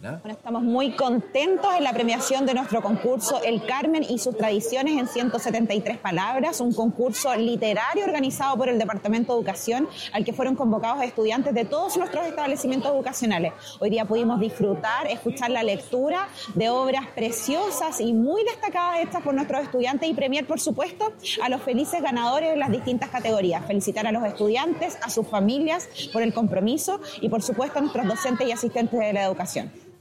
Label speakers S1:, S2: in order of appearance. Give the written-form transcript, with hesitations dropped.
S1: ¿Ya?
S2: Bueno, estamos muy contentos en la premiación de nuestro concurso El Carmen y sus tradiciones en 173 palabras, un concurso literario organizado por el Departamento de Educación al que fueron convocados estudiantes de todos nuestros establecimientos educacionales. Hoy día pudimos disfrutar, escuchar la lectura de obras preciosas y muy destacadas hechas por nuestros estudiantes y premiar, por supuesto, a los felices ganadores en las distintas categorías. Felicitar a los estudiantes, a sus familias por el compromiso y, por supuesto, a nuestros docentes y asistentes de la educación.